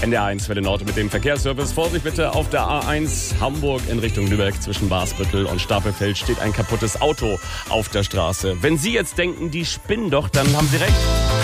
NDR1 Welle Nord mit dem Verkehrsservice. Vorsicht bitte auf der A1 Hamburg in Richtung Lübeck. Zwischen Basbüttel und Stapelfeld steht ein kaputtes Auto auf der Straße. Wenn Sie jetzt denken, die spinnen doch, dann haben Sie recht.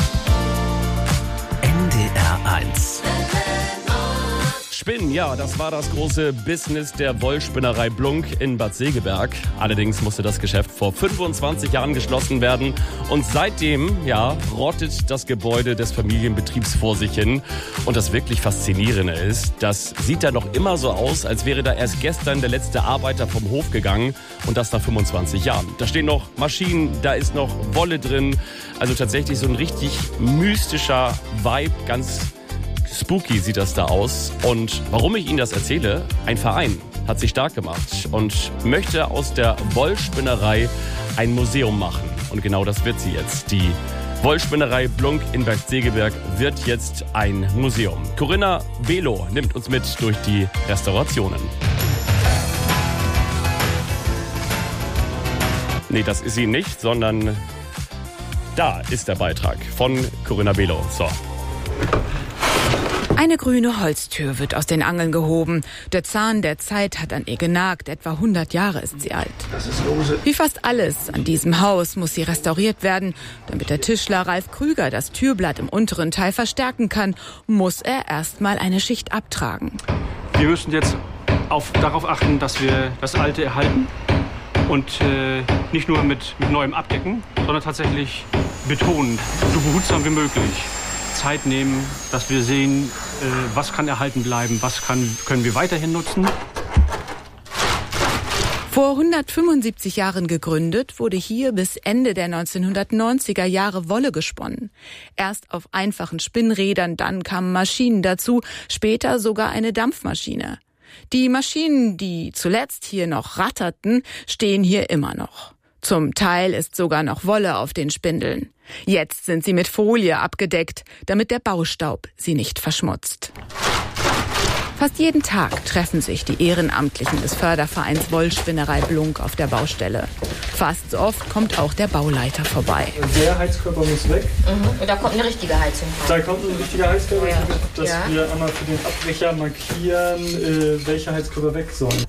NDR1 Spinnen, ja, das war das große Business der Wollspinnerei Blunk in Bad Segeberg. Allerdings musste das Geschäft vor 25 Jahren geschlossen werden. Und seitdem, ja, rottet das Gebäude des Familienbetriebs vor sich hin. Und das wirklich Faszinierende ist, das sieht da noch immer so aus, als wäre da erst gestern der letzte Arbeiter vom Hof gegangen. Und das nach 25 Jahren. Da stehen noch Maschinen, da ist noch Wolle drin. Also tatsächlich so ein richtig mystischer Vibe, ganz spooky sieht das da aus. Und warum ich Ihnen das erzähle, ein Verein hat sich stark gemacht und möchte aus der Wollspinnerei ein Museum machen. Und genau das wird sie jetzt. Die Wollspinnerei Blunk in Bad Segeberg wird jetzt ein Museum. Corinna Belo nimmt uns mit durch die Restaurationen. Nee, das ist sie nicht, sondern da ist der Beitrag von Corinna Belo. So. Eine grüne Holztür wird aus den Angeln gehoben. Der Zahn der Zeit hat an ihr genagt. Etwa 100 Jahre ist sie alt. Wie fast alles an diesem Haus muss sie restauriert werden. Damit der Tischler Ralf Krüger das Türblatt im unteren Teil verstärken kann, muss er erstmal eine Schicht abtragen. Wir müssen jetzt darauf achten, dass wir das Alte erhalten und nicht nur mit neuem abdecken, sondern tatsächlich betonen, so behutsam wie möglich. Zeit nehmen, dass wir sehen, was kann erhalten bleiben, was können wir weiterhin nutzen. Vor 175 Jahren gegründet, wurde hier bis Ende der 1990er Jahre Wolle gesponnen. Erst auf einfachen Spinnrädern, dann kamen Maschinen dazu, später sogar eine Dampfmaschine. Die Maschinen, die zuletzt hier noch ratterten, stehen hier immer noch. Zum Teil ist sogar noch Wolle auf den Spindeln. Jetzt sind sie mit Folie abgedeckt, damit der Baustaub sie nicht verschmutzt. Fast jeden Tag treffen sich die Ehrenamtlichen des Fördervereins Wollspinnerei Blunk auf der Baustelle. Fast so oft kommt auch der Bauleiter vorbei. Der Heizkörper muss weg. Und da kommt eine richtige Heizung rein. Da kommt ein richtiger Heizkörper, Ja. dass wir einmal für den Abbrecher markieren, welche Heizkörper weg sollen.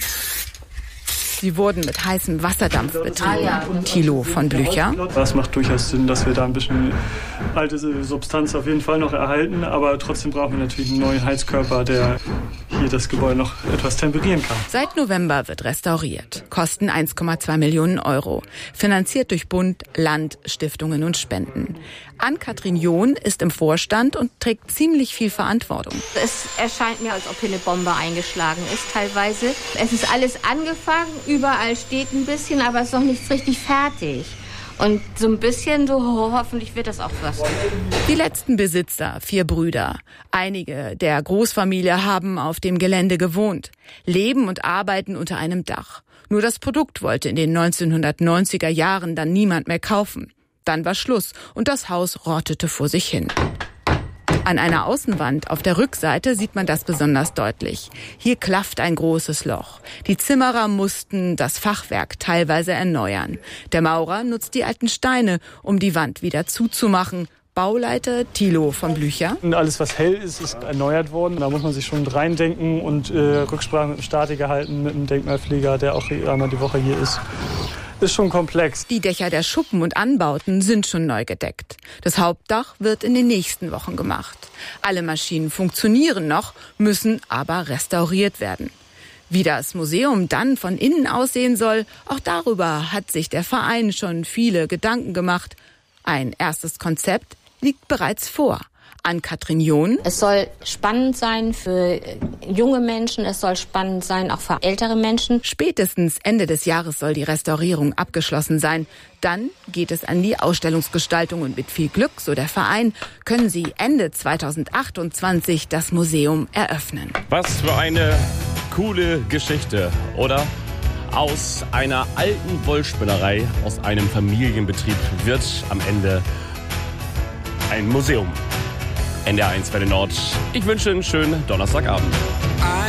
Sie wurden mit heißem Wasserdampf betrieben. Thilo von Blücher. Das macht durchaus Sinn, dass wir da ein bisschen alte Substanz auf jeden Fall noch erhalten. Aber trotzdem brauchen wir natürlich einen neuen Heizkörper, der hier das Gebäude noch etwas temperieren kann. Seit November wird restauriert. Kosten 1,2 Millionen Euro. Finanziert durch Bund, Land, Stiftungen und Spenden. Ann-Kathrin John ist im Vorstand und trägt ziemlich viel Verantwortung. Es erscheint mir, als ob hier eine Bombe eingeschlagen ist teilweise. Es ist alles angefangen, überall steht ein bisschen, aber es ist noch nichts richtig fertig. Und so ein bisschen, so hoffentlich wird das auch was. Die letzten Besitzer, 4 Brüder. Einige der Großfamilie haben auf dem Gelände gewohnt, leben und arbeiten unter einem Dach. Nur das Produkt wollte in den 1990er Jahren dann niemand mehr kaufen. Dann war Schluss und das Haus rottete vor sich hin. An einer Außenwand auf der Rückseite sieht man das besonders deutlich. Hier klafft ein großes Loch. Die Zimmerer mussten das Fachwerk teilweise erneuern. Der Maurer nutzt die alten Steine, um die Wand wieder zuzumachen. Bauleiter Thilo von Blücher. Alles, was hell ist, ist erneuert worden. Da muss man sich schon reindenken und Rücksprache mit dem Statiker halten, mit dem Denkmalpfleger, der auch einmal die Woche hier ist. Ist schon komplex. Die Dächer der Schuppen und Anbauten sind schon neu gedeckt. Das Hauptdach wird in den nächsten Wochen gemacht. Alle Maschinen funktionieren noch, müssen aber restauriert werden. Wie das Museum dann von innen aussehen soll, auch darüber hat sich der Verein schon viele Gedanken gemacht. Ein erstes Konzept liegt bereits vor. Ann-Kathrin John. Es soll spannend sein für junge Menschen, es soll spannend sein auch für ältere Menschen. Spätestens Ende des Jahres soll die Restaurierung abgeschlossen sein. Dann geht es an die Ausstellungsgestaltung und mit viel Glück, so der Verein, können sie Ende 2028 das Museum eröffnen. Was für eine coole Geschichte, oder? Aus einer alten Wollspinnerei, aus einem Familienbetrieb wird am Ende ein Museum. NDR1 Welle Nord. Ich wünsche einen schönen Donnerstagabend.